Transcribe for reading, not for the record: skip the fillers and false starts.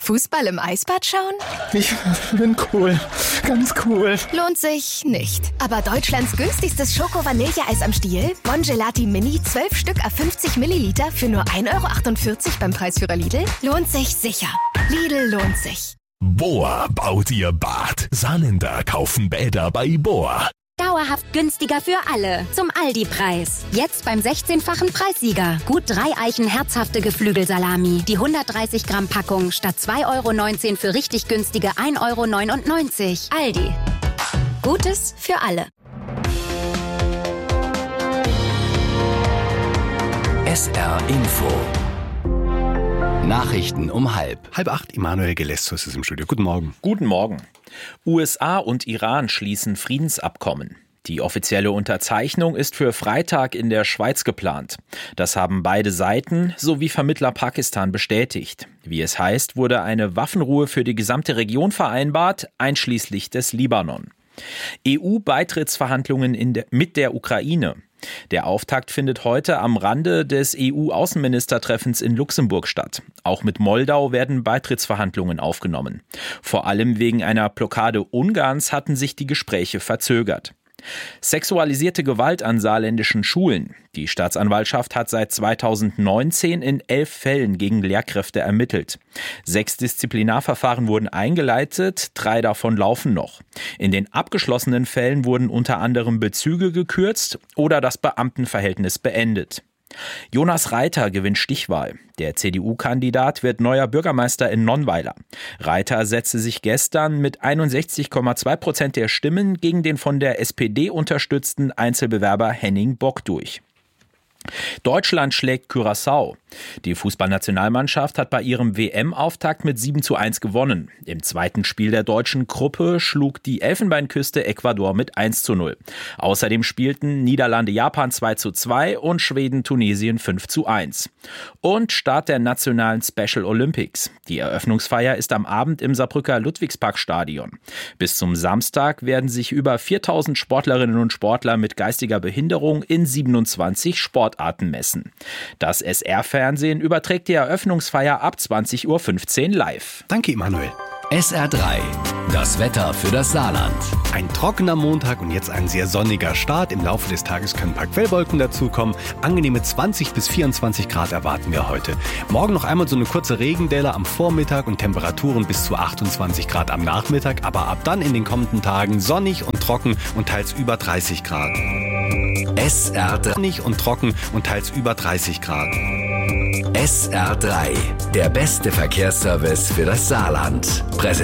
Fußball im Eisbad schauen? Ich bin cool. Ganz cool. Lohnt sich nicht. Aber Deutschlands günstigstes Schoko-Vanilleeis am Stiel? Bon Gelati Mini, 12 Stück auf 50 Milliliter für nur 1,48 € beim Preisführer Lidl? Lohnt sich sicher. Lidl lohnt sich. Bohr baut ihr Bad. Saarländer kaufen Bäder bei Bohr. Dauerhaft günstiger für alle. Zum Aldi-Preis. Jetzt beim 16-fachen Preissieger. Gut 3 Eichen herzhafte Geflügelsalami. Die 130 Gramm Packung statt 2,19 € für richtig günstige 1,99 €. Aldi. Gutes für alle. SR Info. Nachrichten um 7:30. Emanuel Gelestos ist im Studio. Guten Morgen. Guten Morgen. USA und Iran schließen Friedensabkommen. Die offizielle Unterzeichnung ist für Freitag in der Schweiz geplant. Das haben beide Seiten sowie Vermittler Pakistan bestätigt. Wie es heißt, wurde eine Waffenruhe für die gesamte Region vereinbart, einschließlich des Libanon. EU-Beitrittsverhandlungen mit der Ukraine. Der Auftakt findet heute am Rande des EU-Außenministertreffens in Luxemburg statt. Auch mit Moldau werden Beitrittsverhandlungen aufgenommen. Vor allem wegen einer Blockade Ungarns hatten sich die Gespräche verzögert. Sexualisierte Gewalt an saarländischen Schulen. Die Staatsanwaltschaft hat seit 2019 in 11 Fällen gegen Lehrkräfte ermittelt. 6 Disziplinarverfahren wurden eingeleitet, 3 davon laufen noch. In den abgeschlossenen Fällen wurden unter anderem Bezüge gekürzt oder das Beamtenverhältnis beendet. Jonas Reiter gewinnt Stichwahl. Der CDU-Kandidat wird neuer Bürgermeister in Nonnweiler. Reiter setzte sich gestern mit 61,2% der Stimmen gegen den von der SPD unterstützten Einzelbewerber Henning Bock durch. Deutschland schlägt Curaçao. Die Fußballnationalmannschaft hat bei ihrem WM-Auftakt mit 7:1 gewonnen. Im zweiten Spiel der deutschen Gruppe schlug die Elfenbeinküste Ecuador mit 1:0. Außerdem spielten Niederlande-Japan 2:2 und Schweden-Tunesien 5:1. Und Start der nationalen Special Olympics. Die Eröffnungsfeier ist am Abend im Saarbrücker Ludwigsparkstadion. Bis zum Samstag werden sich über 4.000 Sportlerinnen und Sportler mit geistiger Behinderung in 27 Sportarten messen. Das SR-Fernsehen überträgt die Eröffnungsfeier ab 20:15 Uhr live. Danke, Emanuel. SR3. Das Wetter für das Saarland. Ein trockener Montag und jetzt ein sehr sonniger Start. Im Laufe des Tages können ein paar Quellwolken dazukommen. Angenehme 20 bis 24 Grad erwarten wir heute. Morgen noch einmal so eine kurze Regendelle am Vormittag und Temperaturen bis zu 28 Grad am Nachmittag. Aber ab dann in den kommenden Tagen sonnig und trocken und teils über 30 Grad. SR3. Sonnig und trocken und teils über 30 Grad. SR3. Der beste Verkehrsservice für das Saarland.